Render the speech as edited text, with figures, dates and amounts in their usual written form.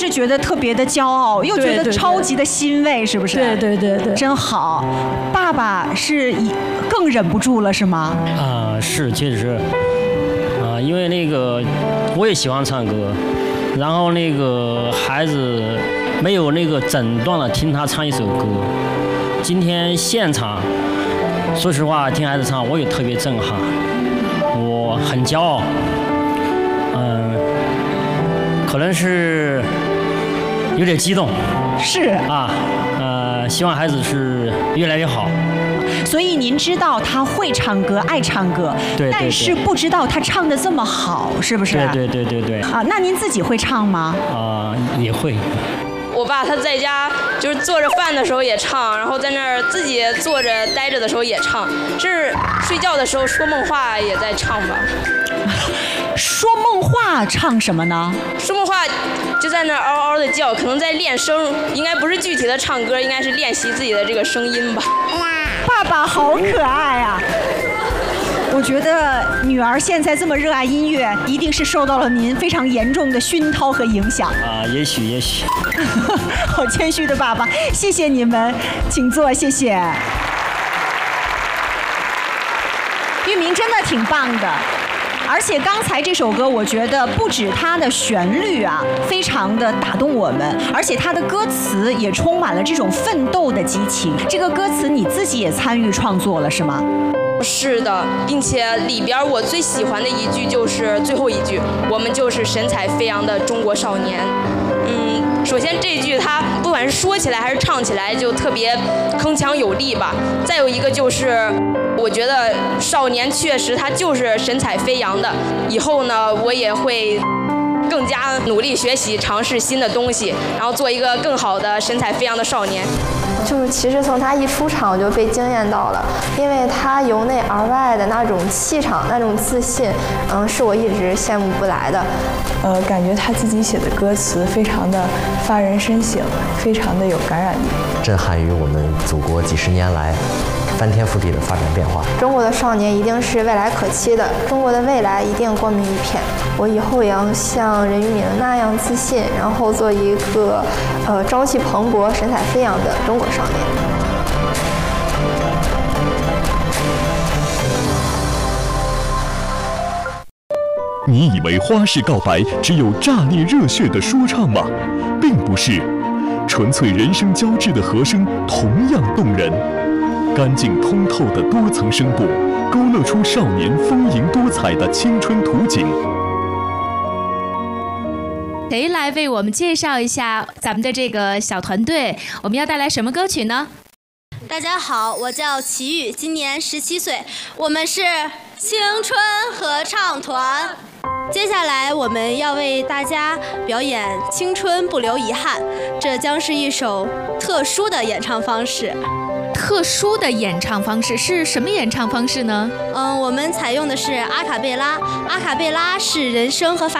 是觉得特别的骄傲，又觉得超级的欣慰，是不是？ 对对对对， 真好。爸爸是更忍不住了，是吗？ 是，确实是。因为那个我也喜欢唱歌，然后那个孩子没有那个诊断了，听他唱一首歌。今天现场，说实话，听孩子唱，我也特别震撼，我很骄傲。可能是有点激动。 是啊，希望孩子是越来越好。 所以您知道他会唱歌，爱唱歌， 对， 但是不知道他唱得这么好，是不是？ 对。 那您自己会唱吗？ 也会。 我爸他在家就是做着饭的时候也唱，然后在那儿自己坐着待着的时候也唱，是睡觉的时候说梦话也在唱吧。 说梦话唱什么呢？ 说梦话就在那儿嗷嗷的叫，可能在练声，应该不是具体的唱歌，应该是练习自己的这个声音吧。 爸爸好可爱啊！我觉得女儿现在这么热爱音乐，一定是受到了您非常严重的熏陶和影响。 也许。 好谦虚的爸爸，谢谢你们，请坐，谢谢。玉明真的挺棒的。而且刚才这首歌，我觉得不止它的旋律非常的打动我们，而且它的歌词也充满了这种奋斗的激情。这个歌词你自己也参与创作了，是吗？ 是的，并且里边我最喜欢的一句就是最后一句，我们就是神采飞扬的中国少年。首先这句它不管是说起来还是唱起来就特别铿锵有力吧。再有一个就是我觉得少年确实他就是神采飞扬的，以后呢我也会更加努力学习，尝试新的东西，然后做一个更好的神采飞扬的少年。 就是其实从他一出场我就被惊艳到了，因为他由内而外的那种气场、那种自信，是我一直羡慕不来的。 感觉他自己写的歌词非常的发人深省，非常的有感染力， 震撼于我们祖国几十年来翻天覆地的发展变化。 中国的少年一定是未来可期的，中国的未来一定光明一片。我以后也要像任玉明那样自信，然后做一个朝气蓬勃、神采飞扬的中国少年。 你以为花式告白只有炸裂热血的说唱吗？并不是，纯粹人声交织的和声同样动人。干净通透的多层声部，勾勒出少年丰盈多彩的青春图景。 谁来为我们介绍一下咱们的这个小团队？我们要带来什么歌曲呢？ 大家好，我叫齐宇，今年17岁，我们是青春合唱团。接下来我们要为大家表演《青春不留遗憾》，这将是一首特殊的演唱方式。 特殊的演唱方式是什么演唱方式呢？ 我们采用的是阿卡贝拉，阿卡贝拉是人声和法